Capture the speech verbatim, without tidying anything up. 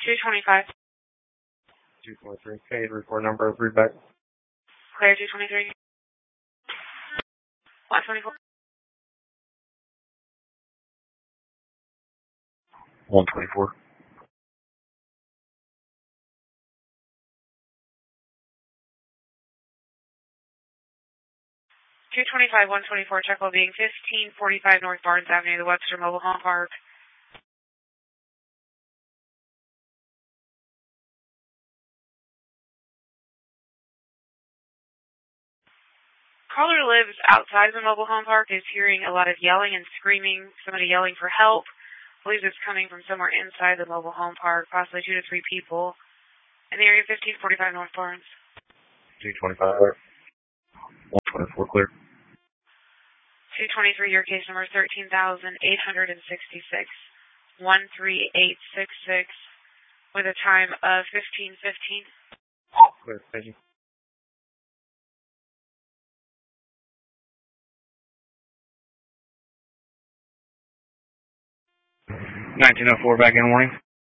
two twenty-five. two twenty-three. Okay, report number, read back. Clear two twenty-three. one twenty-four. one twenty-four. two twenty-five, one twenty-four, check well being fifteen forty-five North Barnes Avenue, the Webster Mobile Home Park. Caller lives outside the mobile home park, is hearing a lot of yelling and screaming, somebody yelling for help. Believes it's coming from somewhere inside the mobile home park, possibly two to three people. In the area fifteen forty-five North Barnes. two twenty-five. one twenty-four clear. two twenty-three, your case number thirteen thousand eight hundred sixty-six. one three eight six six with a time of fifteen fifteen. Clear, thank you. nineteen oh four back in the morning.